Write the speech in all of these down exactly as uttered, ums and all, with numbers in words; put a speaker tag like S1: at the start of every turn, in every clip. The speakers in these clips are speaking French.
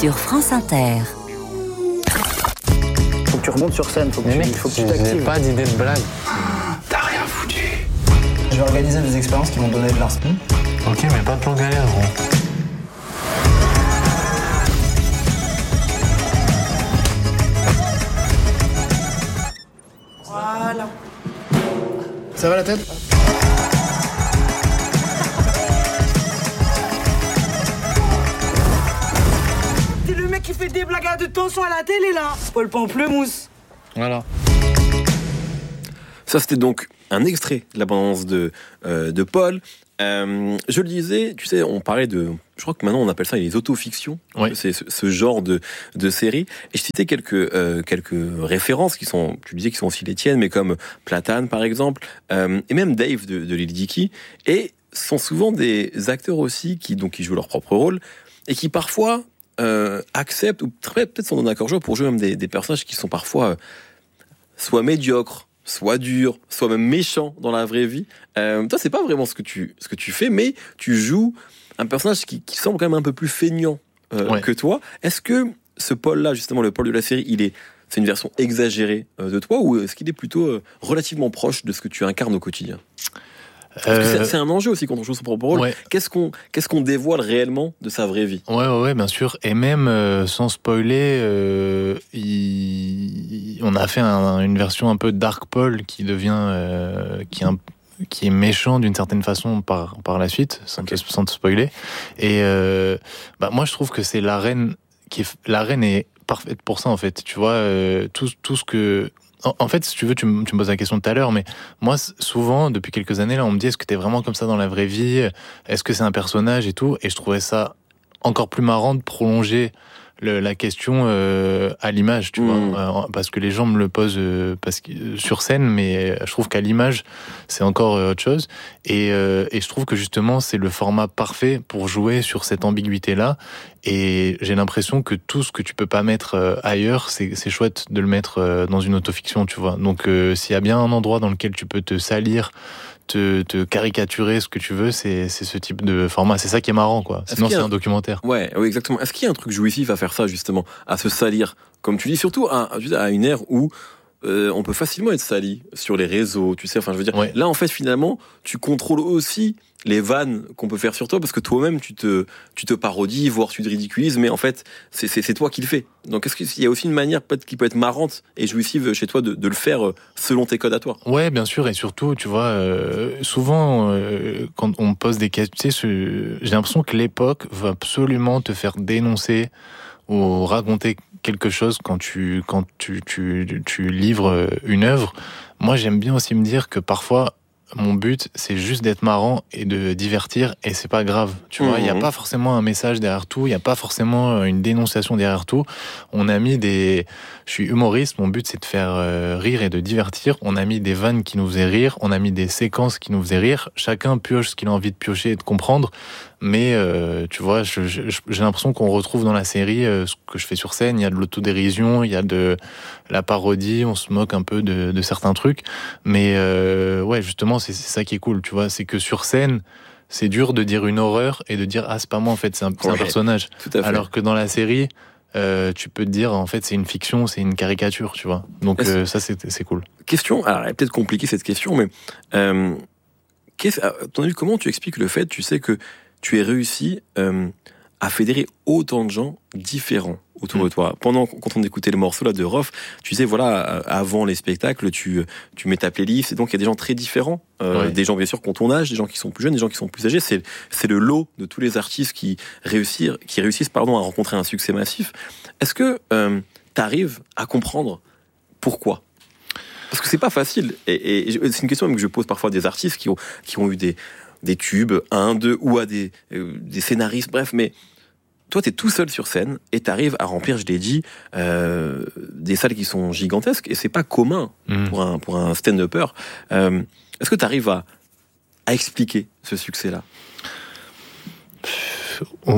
S1: sur France Inter.
S2: Faut que tu remontes sur scène, faut que
S3: Mais
S2: tu,
S3: mec,
S2: faut que tu t'actives.
S3: j'ai pas d'idée de blague.
S2: T'as rien foutu. Je vais organiser des expériences qui vont donner de l'inspi.
S3: Ok, mais pas de plan galère, gros.
S2: Voilà. Ça va la tête ?
S4: C'est le mec qui fait des blagues de tension à la télé là. Paul Pamplemousse.
S3: Voilà.
S5: Ça, c'était donc un extrait de la bande-annonce de, euh, de Paul. Euh, je le disais, tu sais, on parlait de... Je crois que maintenant, on appelle ça les autofictions.
S3: Oui.
S5: C'est ce, ce genre de, de série. Et je citais quelques, euh, quelques références qui sont, tu disais, qui sont aussi les tiennes, mais comme Platane, par exemple, euh, et même Dave de, de Lil Dicky. Et sont souvent des acteurs aussi qui, donc, qui jouent leur propre rôle et qui, parfois, euh, acceptent, ou peut-être sont en accord pour jouer même des, des personnages qui sont parfois euh, soit médiocres, soit dur, soit même méchant dans la vraie vie. Euh, toi, c'est pas vraiment ce que tu ce que tu fais, mais tu joues un personnage qui, qui semble quand même un peu plus feignant euh,
S3: ouais.
S5: que toi. Est-ce que ce Paul-là, justement, le Paul de la série, il est c'est une version exagérée euh, de toi, ou est-ce qu'il est plutôt euh, relativement proche de ce que tu incarnes au quotidien ? Parce que
S3: Euh,
S5: c'est, c'est un enjeu aussi quand on joue son propre rôle.
S3: ouais.
S5: Qu'est-ce qu'on qu'est-ce qu'on dévoile réellement de sa vraie vie ?
S3: Ouais, ouais, ouais, bien sûr. Et même euh, sans spoiler, euh, il... on a fait un, une version un peu Dark Paul qui devient, euh, qui est un qui est méchant d'une certaine façon par par la suite, sans,
S5: Okay.
S3: te, sans te spoiler. Et euh, bah moi, je trouve que c'est l'arène qui est l'arène est parfaite pour ça en fait. Tu vois, euh, tout tout ce que en fait, si tu veux, tu me, tu me poses la question tout à l'heure, mais moi, souvent, depuis quelques années, là, on me dit, est-ce que t'es vraiment comme ça dans la vraie vie ? Est-ce que c'est un personnage et tout ? Et je trouvais ça encore plus marrant de prolonger le, la question euh, à l'image, tu
S5: Mmh.
S3: vois, euh, parce que les gens me le posent euh, parce que, euh, sur scène, mais je trouve qu'à l'image, c'est encore euh, autre chose. Et, euh, et je trouve que justement, c'est le format parfait pour jouer sur cette ambiguïté-là. Et j'ai l'impression que tout ce que tu peux pas mettre euh, ailleurs, c'est, c'est chouette de le mettre euh, dans une autofiction, tu vois. Donc, euh, s'il y a bien un endroit dans lequel tu peux te salir, te, te caricaturer, ce que tu veux, c'est, c'est ce type de format. C'est ça qui est marrant, quoi.
S5: Est-ce
S3: Sinon,
S5: qu'il y a
S3: c'est
S5: un-
S3: un documentaire.
S5: Ouais, oui, exactement. Est-ce qu'il y a un truc jouissif à faire ça, justement, à se salir, comme tu dis, surtout à, à une ère où euh, on peut facilement être sali sur les réseaux, tu sais, enfin, je veux dire,
S3: Ouais.
S5: là, en fait, finalement, tu contrôles aussi les vannes qu'on peut faire sur toi, parce que toi-même, tu te, tu te parodies, voire tu te ridiculises, mais en fait, c'est, c'est, c'est toi qui le fais. Donc, est-ce qu'il y a aussi une manière, peut-être, qui peut être marrante et jouissive chez toi de, de le faire euh, selon tes codes à toi ?
S3: Ouais, bien sûr, et surtout, tu vois, euh, souvent, euh, quand on me pose des questions, tu sais, ce- j'ai l'impression que l'époque veut absolument te faire dénoncer ou raconter quelque chose quand tu quand tu tu, tu livres une œuvre. Moi, j'aime bien aussi me dire que parfois, mon but, c'est juste d'être marrant et de divertir, et c'est pas grave. Tu vois, il
S5: Mmh.
S3: n'y a pas forcément un message derrière tout, il n'y a pas forcément une dénonciation derrière tout. On a mis des... Je suis humoriste, mon but, c'est de faire euh, rire et de divertir. On a mis des vannes qui nous faisaient rire, on a mis des séquences qui nous faisaient rire. Chacun pioche ce qu'il a envie de piocher et de comprendre. Mais, euh, tu vois, je, je, j'ai l'impression qu'on retrouve dans la série euh, ce que je fais sur scène. Il y a de l'autodérision, il y a de la parodie, on se moque un peu de, de certains trucs. Mais euh, ouais, justement, c'est, c'est ça qui est cool, tu vois. C'est que sur scène, c'est dur de dire une horreur et de dire « Ah, c'est pas moi, en fait, c'est un, c'est un
S5: Ouais,
S3: personnage
S5: Tout à ». fait.
S3: Alors que dans la série, euh, tu peux te dire, en fait, c'est une fiction, c'est une caricature, tu vois. Donc
S5: Est-ce-
S3: euh, ça, c'est, c'est cool.
S5: Question, alors elle est peut-être compliquée cette question, mais euh, qu'est-ce, à ton avis, comment tu expliques le fait, tu sais, que tu aies réussi euh, à fédérer autant de gens différents autour
S3: Mm.
S5: de toi. Pendant, quand on écoutait le morceau là de Rof, tu sais, voilà, euh, avant les spectacles, tu, tu mets ta playlist, et donc il y a des gens très différents. Euh,
S3: Ouais.
S5: Des gens, bien sûr, qui ont ton âge, des gens qui sont plus jeunes, des gens qui sont plus âgés. C'est, c'est le lot de tous les artistes qui, réussir, qui réussissent pardon, à rencontrer un succès massif. Est-ce que euh, tu arrives à comprendre pourquoi ? Parce que c'est pas facile. Et, et c'est une question même que je pose parfois à des artistes qui ont, qui ont eu des, des tubes, un, deux, ou à des, euh, des scénaristes, bref, mais toi, t'es tout seul sur scène et t'arrives à remplir, je l'ai dit, euh, des salles qui sont gigantesques, et c'est pas commun
S3: Mm.
S5: pour un, pour un stand-upper. Euh, est-ce que t'arrives à, à expliquer ce succès-là ?
S3: Oh,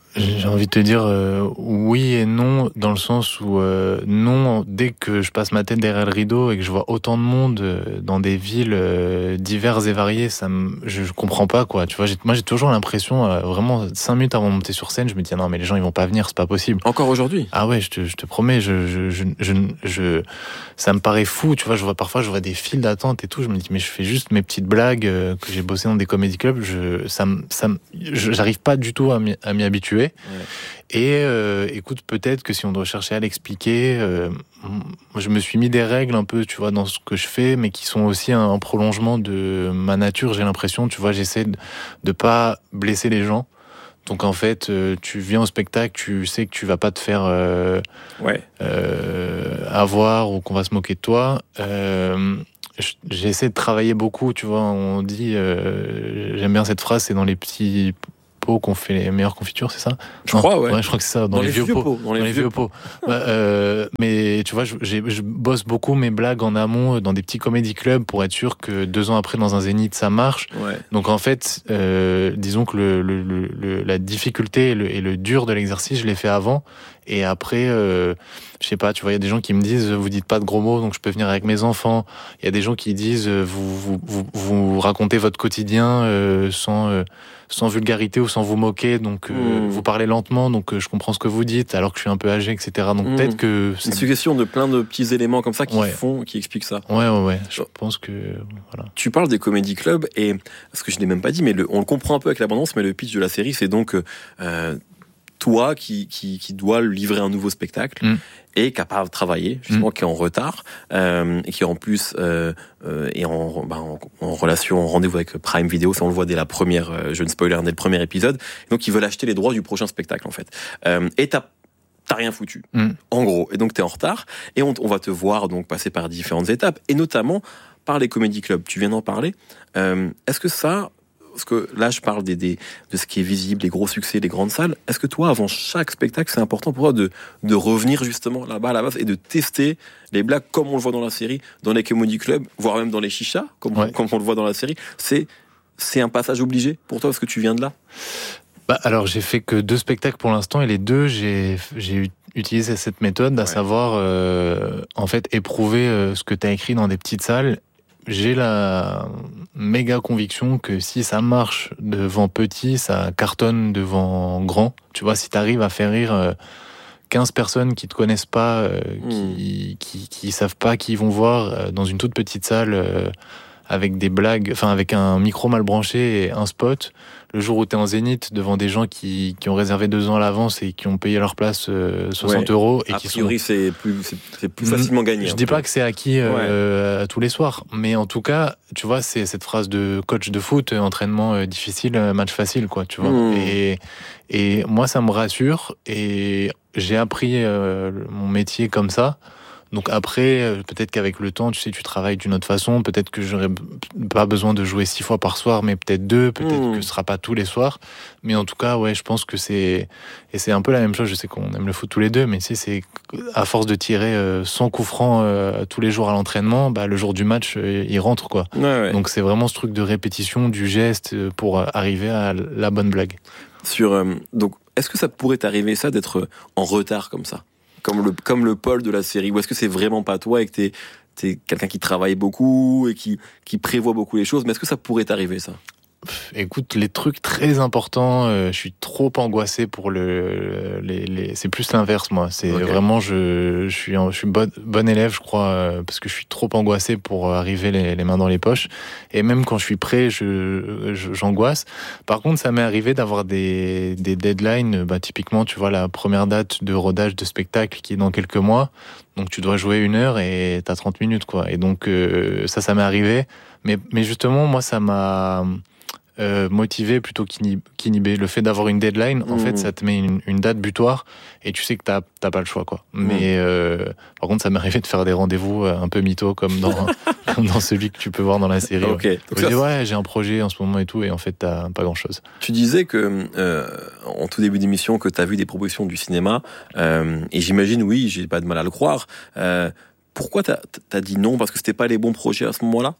S3: J'ai envie de te dire euh, oui et non, dans le sens où euh, non, dès que je passe ma tête derrière le rideau et que je vois autant de monde euh, dans des villes euh, diverses et variées, ça me, je, je comprends pas quoi. Tu vois, j'ai, moi j'ai toujours l'impression, euh, vraiment cinq minutes avant de monter sur scène, je me dis non mais les gens ils vont pas venir, c'est pas possible.
S5: Encore aujourd'hui?
S3: Ah ouais, je te, je te promets, je, je, je, je, je, ça me paraît fou. Tu vois, je vois parfois, je vois des files d'attente et tout. Je me dis mais je fais juste mes petites blagues euh, que j'ai bossé dans des comédie clubs. Je, ça, me- ça, me- je- j'arrive pas du tout à m'y, à m'y habituer.
S5: Ouais.
S3: Et euh, écoute, peut-être que si on doit chercher à l'expliquer, euh, je me suis mis des règles un peu, tu vois, dans ce que je fais, mais qui sont aussi un, un prolongement de ma nature. J'ai l'impression, tu vois, j'essaie de, de pas blesser les gens. Donc en fait, euh, tu viens au spectacle, tu sais que tu vas pas te faire euh,
S5: Ouais.
S3: euh, avoir ou qu'on va se moquer de toi. Euh, j- j'essaie de travailler beaucoup, tu vois. On dit, euh, j'aime bien cette phrase, c'est dans les petits pots qu'on fait les meilleures confitures, c'est ça?
S5: Je crois, ouais.
S3: Ouais, je crois que c'est ça. Dans, les, vieux pots.
S5: Dans les,
S3: Dans les
S5: vieux
S3: vieux pots. Ouais, euh, mais tu vois, je, j'ai- je bosse beaucoup mes blagues en amont dans des petits comédie clubs pour être sûr que deux ans après dans un zénith ça marche.
S5: Ouais.
S3: Donc en fait, euh, disons que le, le, le, le- la difficulté et le, et le dur de l'exercice, je l'ai fait avant. Et après, euh, je sais pas, tu vois, il y a des gens qui me disent, vous dites pas de gros mots, donc je peux venir avec mes enfants. Il y a des gens qui disent, vous vous, vous, vous racontez votre quotidien euh, sans euh, sans vulgarité ou sans vous moquer, donc euh,
S5: Mmh.
S3: vous parlez lentement, donc euh, je comprends ce que vous dites, alors que je suis un peu âgé, et cetera. Donc
S5: Mmh.
S3: peut-être que
S5: C'est une
S3: c'est...
S5: suggestion de plein de petits éléments comme ça qui
S3: Ouais.
S5: font, qui expliquent ça.
S3: Ouais, ouais, ouais. Je pense que voilà.
S5: Tu parles des comédie clubs et, parce que je n'ai même pas dit, mais le, on le comprend un peu avec l'abondance, mais le pitch de la série, c'est donc euh, toi qui, qui, qui dois livrer un nouveau spectacle
S3: Mm.
S5: et qui n'a pas travaillé, justement, qui est en retard euh, et qui en plus euh, euh, est en, bah, en, en relation, en rendez-vous avec Prime Video. Ça, on le voit dès la première, euh, je ne spoiler, dès le premier épisode. Donc, ils veulent acheter les droits du prochain spectacle, en fait. Euh, et t'as T'as rien foutu,
S3: Mm.
S5: en gros. Et donc, t'es en retard. Et on, on va te voir donc passer par différentes étapes, et notamment par les comédie clubs. Tu viens d'en parler. Euh, est-ce que ça, parce que là, je parle des, des, de ce qui est visible, les gros succès, les grandes salles. Est-ce que toi, avant chaque spectacle, c'est important pour toi de, de revenir justement là-bas à la base et de tester les blagues comme on le voit dans la série, dans les comédie clubs, voire même dans les chichas, comme,
S3: Ouais.
S5: comme on le voit dans la série. C'est, c'est un passage obligé pour toi parce que tu viens de là?
S3: Bah, alors j'ai fait que deux spectacles pour l'instant et les deux j'ai j'ai utilisé cette méthode, à
S5: Ouais.
S3: savoir euh, en fait éprouver euh, ce que tu as écrit dans des petites salles. J'ai la méga conviction que si ça marche devant petit, ça cartonne devant grand. Tu vois, si tu arrives à faire rire euh, quinze personnes qui te connaissent pas, euh, qui, qui qui savent pas qui ils vont voir euh, dans une toute petite salle euh, avec des blagues, enfin avec un micro mal branché et un spot. Le jour où t'es en zénith devant des gens qui, qui ont réservé deux ans à l'avance et qui ont payé leur place euh, soixante
S5: Ouais.
S3: euros et
S5: A
S3: qui
S5: priori,
S3: sont...
S5: c'est plus, c'est, c'est plus facilement gagné.
S3: Je
S5: un
S3: dis
S5: peu.
S3: pas que c'est acquis euh, à tous les soirs, mais en tout cas, tu vois, c'est cette phrase de coach de foot, euh, entraînement euh, difficile, euh, match facile, quoi, tu vois.
S5: Mmh.
S3: Et, et moi, ça me rassure et j'ai appris euh, mon métier comme ça. Donc après, euh, peut-être qu'avec le temps, tu sais, tu travailles d'une autre façon. Peut-être que j'aurais b- pas besoin de jouer six fois par soir, mais peut-être deux. Peut-être
S5: Mmh.
S3: que ce sera pas tous les soirs. Mais en tout cas, ouais, je pense que c'est et c'est un peu la même chose. Je sais qu'on aime le foot tous les deux, mais tu sais, c'est à force de tirer euh, cent coups francs euh, tous les jours à l'entraînement, bah le jour du match, euh, il rentre quoi.
S5: Ouais, ouais.
S3: Donc c'est vraiment ce truc de répétition du geste euh, pour euh, arriver à la bonne blague.
S5: Sur, euh, donc, est-ce que ça pourrait t'arriver ça d'être en retard comme ça, comme le comme le Paul de la série, ou est-ce que c'est vraiment pas toi et que t'es t'es quelqu'un qui travaille beaucoup et qui qui prévoit beaucoup les choses, mais est-ce que ça pourrait t'arriver ça?
S3: Écoute, les trucs très importants, euh, je suis trop angoissé pour le. Les, les... C'est plus l'inverse, moi. C'est
S5: Ok.
S3: vraiment, je, je suis, je suis bon, bon élève, je crois, euh, parce que je suis trop angoissé pour arriver les, les mains dans les poches. Et même quand je suis prêt, je, je- j'angoisse. Par contre, ça m'est arrivé d'avoir des, des deadlines. Bah, typiquement, tu vois, la première date de rodage de spectacle qui est dans quelques mois. Donc, tu dois jouer une heure et t'as trente minutes, quoi. Et donc, euh, ça, ça m'est arrivé. Mais, mais justement, moi, ça m'a. Euh, motivé plutôt qu'inhib- qu'inhibé. Le fait d'avoir une deadline, en
S5: Mmh.
S3: fait, ça te met une, une date butoir et tu sais que t'as, t'as pas le choix, quoi. Mais euh, par contre, ça m'est arrivé de faire des rendez-vous euh, un peu mythos comme dans, comme dans celui que tu peux voir dans la série.
S5: Ok.
S3: Ouais.
S5: Donc
S3: Je
S5: ça,
S3: dis, ouais, j'ai un projet en ce moment et tout, et en fait, t'as pas grand-chose.
S5: tu disais que euh, en tout début d'émission que t'as vu des propositions du cinéma, euh, et j'imagine, oui, j'ai pas de mal à le croire. Euh, pourquoi t'as t'as dit non? Parce que c'était pas les bons projets à ce moment-là?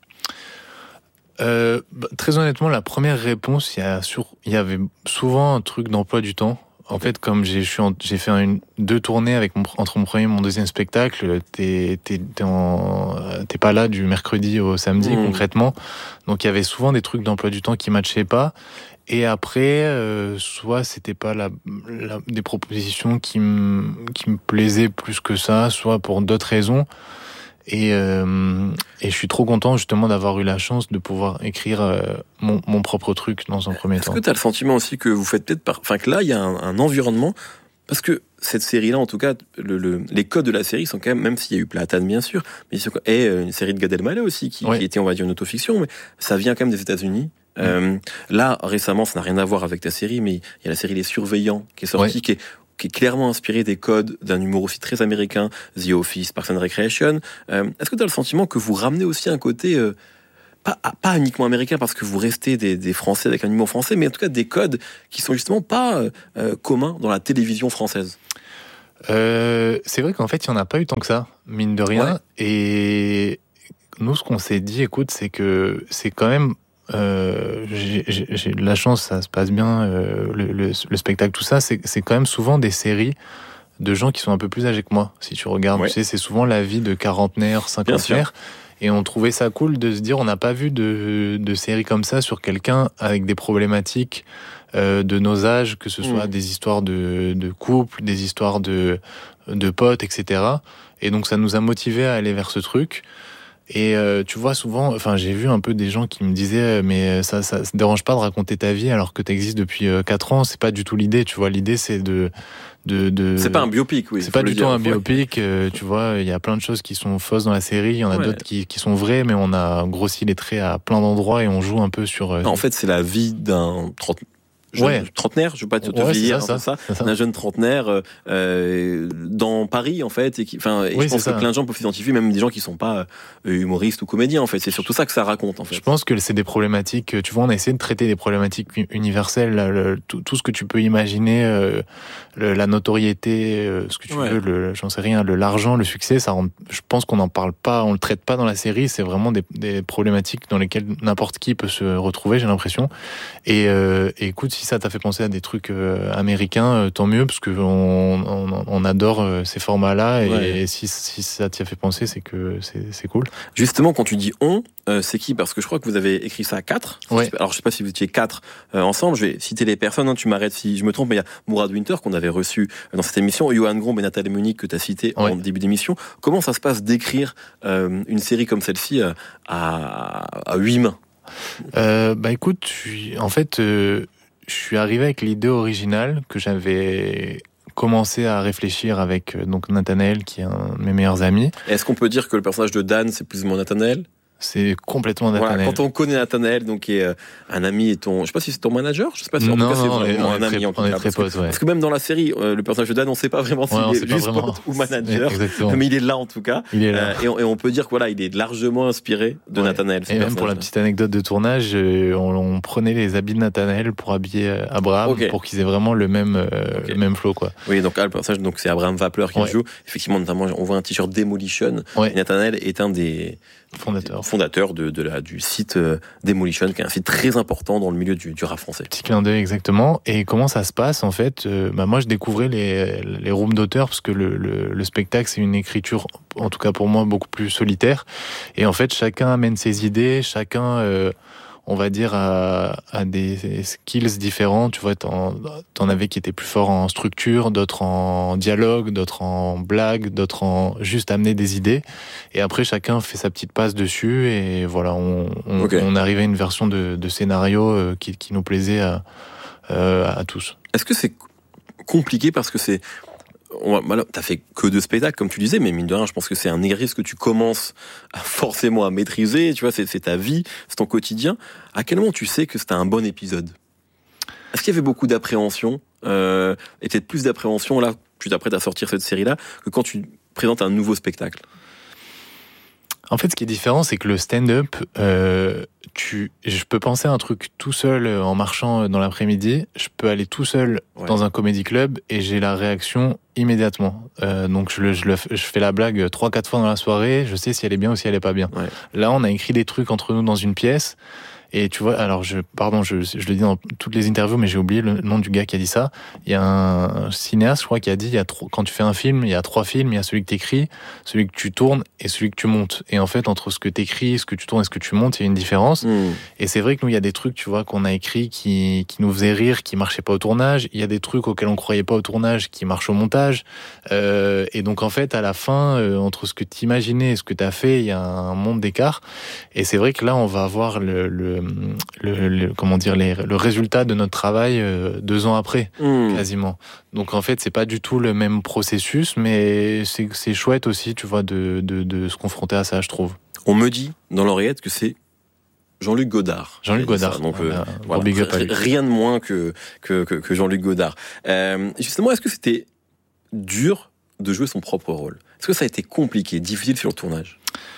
S3: Euh, bah, très honnêtement, la première réponse, il y, a sur, il y avait souvent un truc d'emploi du temps. En fait, comme j'ai, je suis en, j'ai fait une, deux tournées avec mon, entre mon premier et mon deuxième spectacle, t'es, t'es, t'es, en, t'es pas là du mercredi au samedi, mmh. concrètement. Donc, il y avait souvent des trucs d'emploi du temps qui matchaient pas. Et après, euh, soit c'était pas la, la, des propositions qui me, qui me plaisaient plus que ça, soit pour d'autres raisons. Et, euh, et je suis trop content justement d'avoir eu la chance de pouvoir écrire euh, mon, mon propre truc dans un premier
S5: Est-ce
S3: temps.
S5: Est-ce que tu as le sentiment aussi que vous faites peut-être par... Enfin, que là, il y a un, un environnement... Parce que cette série-là, en tout cas, le, le, les codes de la série sont quand même, même s'il y a eu Platane, bien sûr, mais et une série de Gad Elmaleh aussi, qui, ouais. qui était, on va dire, une autofiction, mais ça vient quand même des États-Unis. Mmh. Euh, là, récemment, ça n'a rien à voir avec ta série, mais il y a la série Les Surveillants qui est sortie, ouais. qui est qui est clairement inspiré des codes d'un humour aussi très américain, The Office, Parks and Recreation. Euh, est-ce que tu as le sentiment que vous ramenez aussi un côté, euh, pas, pas uniquement américain, parce que vous restez des, des Français avec un humour français, mais en tout cas des codes qui sont justement pas euh, communs dans la télévision française?
S3: euh, C'est vrai qu'en fait, il n'y en a pas eu tant que ça, mine de rien. Ouais. Et nous, ce qu'on s'est dit, écoute, c'est que c'est quand même... Euh, j'ai, j'ai, j'ai de la chance, ça se passe bien, euh, le, le, le spectacle, tout ça, c'est, c'est quand même souvent des séries de gens qui sont un peu plus âgés que moi. Si tu regardes, ouais. tu sais, c'est souvent la vie de quarantenaires, cinquantenaires. Et on trouvait ça cool de se dire, on n'a pas vu de, de séries comme ça sur quelqu'un avec des problématiques euh, de nos âges, que ce soit mmh. des histoires de, de couple, des histoires de, de potes, et cetera. Et donc ça nous a motivés à aller vers ce truc. Et euh, tu vois souvent, enfin j'ai vu un peu des gens qui me disaient mais ça ça se dérange pas de raconter ta vie alors que t'existes depuis quatre ans, c'est pas du tout l'idée, tu vois, l'idée c'est de de de
S5: C'est pas un biopic, oui.
S3: C'est pas du
S5: dire.
S3: tout un biopic, euh, tu vois, il y a plein de choses qui sont fausses dans la série, il y en a ouais. d'autres qui qui sont vraies, mais on a grossi les traits à plein d'endroits et on joue un peu sur euh,
S5: non, en fait, c'est la vie d'un trente jeune ouais. trentenaire, je veux pas te, te
S3: ouais,
S5: vieillir,
S3: ça, ça,
S5: ça, ça. Un jeune trentenaire euh, dans Paris en fait, et qui, enfin, oui, je pense que ça. plein de gens peuvent s'identifier, même des gens qui sont pas euh, humoristes ou comédiens en fait. C'est surtout ça que ça raconte en fait.
S3: Je pense que c'est des problématiques. Tu vois, on a essayé de traiter des problématiques universelles, là, le, tout, tout ce que tu peux imaginer, euh, le, la notoriété, euh, ce que tu ouais. veux, le, j'en sais rien, le l'argent, le succès. Ça, rend, je pense qu'on n'en parle pas, on le traite pas dans la série. C'est vraiment des, des problématiques dans lesquelles n'importe qui peut se retrouver, j'ai l'impression. Et, euh, et écoute. Si ça t'a fait penser à des trucs euh, américains, euh, tant mieux, parce que on, on, on adore euh, ces formats-là, et, ouais. et si, si ça t'y a fait penser, c'est que c'est, c'est cool.
S5: Justement, quand tu dis on, euh, c'est qui? Parce que je crois que vous avez écrit ça à quatre.
S3: Ouais.
S5: Alors je sais pas si vous étiez quatre euh, ensemble. Je vais citer les personnes. Hein, tu m'arrêtes si je me trompe, mais il y a Mourad Winter qu'on avait reçu dans cette émission, Johan Gromb et Nathalie Monique que tu as cité ouais. en début d'émission. Comment ça se passe d'écrire euh, une série comme celle-ci à, à, à huit mains?
S3: euh, Bah écoute, je, en fait. Euh, Je suis arrivé avec l'idée originale que j'avais commencé à réfléchir avec donc Nathanaël, qui est un de mes meilleurs amis.
S5: Est-ce qu'on peut dire que le personnage de Dan, c'est plus ou moins Nathanaël?
S3: C'est complètement Nathanaël.
S5: Voilà, quand on connaît Nathanaël, donc qui est euh, un ami et ton, je sais pas si c'est ton manager, je sais pas si en
S3: non,
S5: tout cas c'est
S3: non,
S5: vraiment un ami
S3: très,
S5: en tout
S3: on
S5: cas.
S3: est très
S5: Parce,
S3: potes,
S5: que,
S3: ouais.
S5: parce que même dans la série, euh, le personnage de Dan, on sait pas vraiment s'il
S3: ouais,
S5: est juste pote ou manager,
S3: exactement.
S5: mais il est là en tout cas.
S3: Il est là.
S5: Euh, et, on, et on peut dire que voilà, il est largement inspiré de ouais. Nathanaël.
S3: Et même pour la petite anecdote de tournage, on, on prenait les habits de Nathanaël pour habiller Abraham, okay. pour qu'ils aient vraiment le même euh, okay. le même flow quoi.
S5: Oui, donc là, le personnage, donc c'est Abraham Vapeur qui ouais. joue. Effectivement, notamment, on voit un t-shirt Demolition. Ouais. Et Nathanaël est un des
S3: fondateur.
S5: fondateur de, de la, du site euh, Demolition, qui est un site très important dans le milieu du, du rap français.
S3: Petit clin d'œil, exactement. Et comment ça se passe, en fait euh, bah moi, je découvrais les, les rooms d'auteurs, parce que le, le, le spectacle, c'est une écriture, en tout cas pour moi, beaucoup plus solitaire. Et en fait, chacun amène ses idées, chacun... Euh, on va dire, à, à des skills différents. Tu vois, t'en, t'en avais qui étaient plus forts en structure, d'autres en dialogue, d'autres en blague, d'autres en juste amener des idées. Et après, chacun fait sa petite passe dessus. Et voilà, on, on, okay. on arrivait à une version de, de scénario qui, qui nous plaisait à, à tous.
S5: Est-ce que c'est compliqué parce que c'est... Voilà, t'as fait que deux spectacles, comme tu disais, mais mine de rien, je pense que c'est un exercice que tu commences à forcément à maîtriser. Tu vois, c'est, c'est ta vie, c'est ton quotidien. À quel moment tu sais que c'était un bon épisode? Est-ce qu'il y avait beaucoup d'appréhension, euh, et peut-être plus d'appréhension là, tu t'apprêtes à sortir cette série-là, que quand tu présentes un nouveau spectacle?
S3: En fait, ce qui est différent, c'est que le stand-up, euh, tu, je peux penser à un truc tout seul en marchant dans l'après-midi. Je peux aller tout seul ouais. dans un comedy club et j'ai la réaction immédiatement. Euh, donc je, le, je, le, je fais la blague trois, quatre fois dans la soirée. Je sais si elle est bien ou si elle est pas bien. Ouais. Là, on a écrit des trucs entre nous dans une pièce. Et tu vois, alors je, pardon, je, je le dis dans toutes les interviews, mais j'ai oublié le nom du gars qui a dit ça. Il y a un cinéaste, je crois, qui a dit, il y a trois, quand tu fais un film, il y a trois films, il y a celui que t'écris, celui que tu tournes et celui que tu montes. Et en fait, entre ce que t'écris, ce que tu tournes et ce que tu montes, il y a une différence. Mmh. Et c'est vrai que nous, il y a des trucs, tu vois, qu'on a écrits qui, qui nous faisaient rire, qui marchaient pas au tournage. Il y a des trucs auxquels on croyait pas au tournage, qui marchent au montage. Euh, et donc, en fait, à la fin, euh, entre ce que t'imaginais et ce que t'as fait, il y a un monde d'écart. Et c'est vrai que là, on va avoir le, le, le, le comment dire, les, le résultat de notre travail euh, deux ans après, mmh. quasiment. Donc en fait, c'est pas du tout le même processus, mais c'est, c'est chouette aussi, tu vois, de, de, de se confronter à ça, je trouve.
S5: On me dit dans l'oreillette que c'est Jean-Luc Godard.
S3: Jean-Luc Godard.
S5: Ça, donc
S3: voilà,
S5: euh, voilà,
S3: big up
S5: rien de moins que que, que, que Jean-Luc Godard. Euh, justement, est-ce que c'était dur de jouer son propre rôle ? Est-ce que ça a été compliqué, difficile sur le tournage ?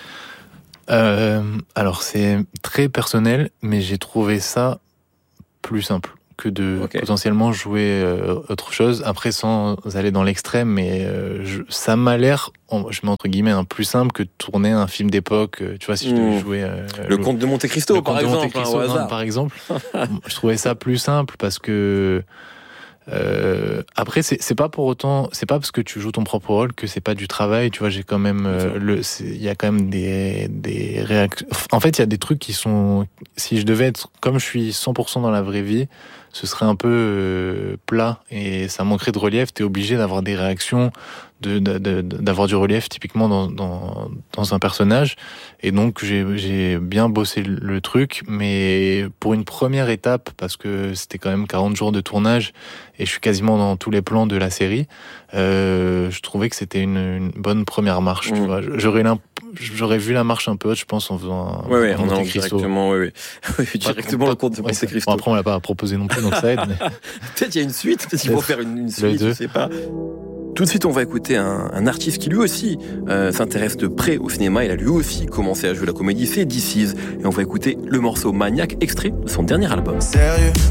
S3: Euh, alors c'est très personnel, mais j'ai trouvé ça plus simple que de okay. potentiellement jouer euh, autre chose. Après, sans aller dans l'extrême, mais euh, je, ça m'a l'air, je mets entre guillemets, un plus simple que de tourner un film d'époque. Euh, tu vois, si je devais mmh. jouer euh,
S5: le, le Comte de Monte Cristo, par exemple,
S3: Monte Cristo,
S5: hein,
S3: non, par exemple, je trouvais ça plus simple parce que Euh, après, c'est, c'est pas pour autant, c'est pas parce que tu joues ton propre rôle que c'est pas du travail. Tu vois, j'ai quand même euh, le, il y a quand même des des réactions. En fait, il y a des trucs qui sont. Si je devais être comme je suis cent pour cent dans la vraie vie, ce serait un peu euh, plat et ça manquerait de relief. T'es obligé d'avoir des réactions, de, de, de d'avoir du relief typiquement dans dans dans un personnage. Et donc j'ai j'ai bien bossé le, le truc, mais pour une première étape, parce que c'était quand même quarante jours de tournage. Et je suis quasiment dans tous les plans de la série. Euh, je trouvais que c'était une, une bonne première marche. Mmh. Tu vois, j'aurais j'aurais vu la marche un peu haute, je pense, en faisant.
S5: Oui, oui, en allant directement, oui, oui, oui directement le compte de Monte Cristo.
S3: Bon, après, on l'a pas proposé non plus, donc ça aide. Mais...
S5: peut-être il y a une suite, peut-être qu'il faut faire une, une suite, je sais pas. Tout de suite, on va écouter un, un artiste qui lui aussi euh, s'intéresse de près au cinéma. Il a lui aussi commencé à jouer la comédie, c'est This Is. Et on va écouter le morceau Maniac, extrait de son dernier album.
S1: Sérieux,